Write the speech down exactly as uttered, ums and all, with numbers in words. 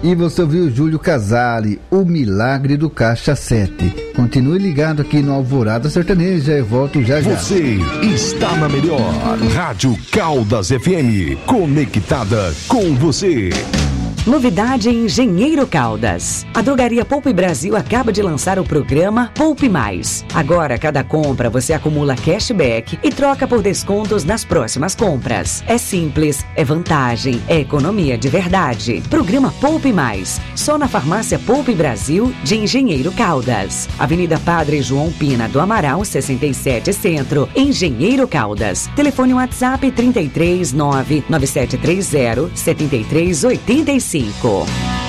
E você ouviu Júlio Casale, O Milagre do Caixa sete. Continue ligado aqui no Alvorada Sertaneja. Eu volto já já. Você está na melhor Rádio Caldas F M, conectada com você. Novidade em Engenheiro Caldas. A Drogaria Poupe Brasil acaba de lançar o programa Poupe Mais. Agora, cada compra você acumula cashback e troca por descontos nas próximas compras. É simples, é vantagem, é economia de verdade. Programa Poupe Mais. Só na Farmácia Poupe Brasil de Engenheiro Caldas. Avenida Padre João Pina do Amaral, sessenta e sete Centro, Engenheiro Caldas. Telefone WhatsApp trinta e três, nove nove sete três zero, sete três oito cinco.